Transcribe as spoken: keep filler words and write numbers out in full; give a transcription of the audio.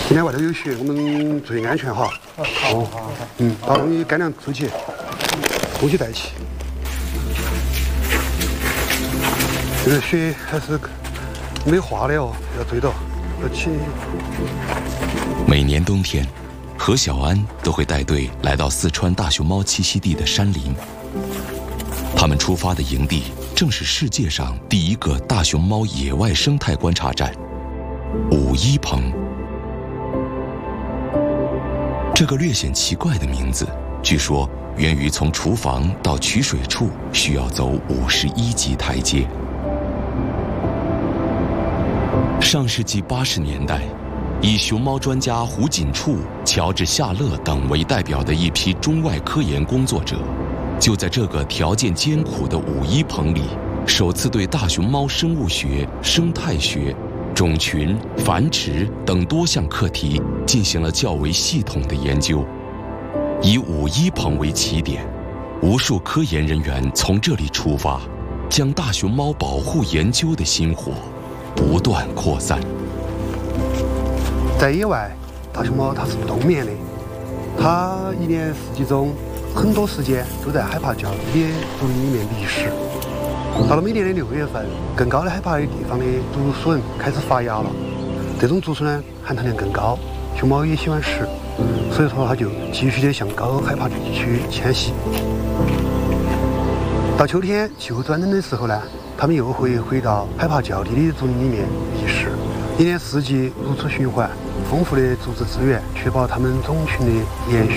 今天外头有雪，我们注意安全哈。哦，嗯，把东西干粮收起，东西带起。这个雪还是没化的哦，要追到，要起。 每年冬天，何小安都会带队来到四川大熊猫栖息地的山林。他们出发的营地正是世界上第一个大熊猫野外生态观察站——五一棚。这个略显奇怪的名字，据说源于从厨房到取水处需要走五十一级台阶。上世纪八十年代，以熊猫专家胡锦处、乔治·夏勒等为代表的一批中外科研工作者，就在这个条件艰苦的五一棚里，首次对大熊猫生物学、生态学、种群、繁殖等多项课题进行了较为系统的研究。以五一棚为起点，无数科研人员从这里出发，将大熊猫保护研究的星火不断扩散。 在野外，大熊猫它是不冬眠的，它一年四季中很多时间都在海拔较低的竹林里面觅食。到了每年的六月份，更高的海拔的地方的竹笋开始发芽了，这种竹笋呢含糖量更高，熊猫也喜欢吃，所以说它就继续的向高海拔地区迁徙。到秋天气候转冷的时候呢，它们又会回到海拔较低的竹林里面觅食，一年四季如此循环。丰富的竹子资源确保它们种群的延续。